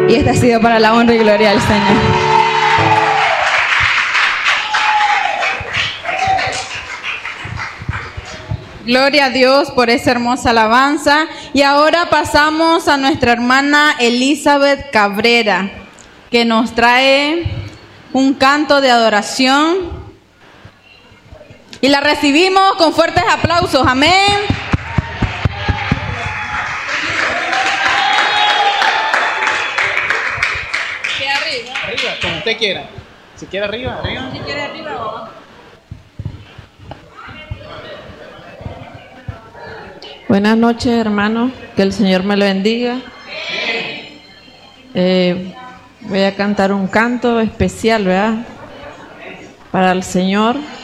Y este ha sido para la honra y gloria del Señor. Gloria a Dios por esa hermosa alabanza. Y ahora pasamos a nuestra hermana Elizabeth Cabrera, que nos trae un canto de adoración. Y la recibimos con fuertes aplausos. Amén. Arriba, como usted quiera. Si quiere arriba, arriba. Si quiere arriba o abajo. Buenas noches, hermanos. Que el Señor me lo bendiga. Voy a cantar un canto especial, ¿verdad? Para el Señor.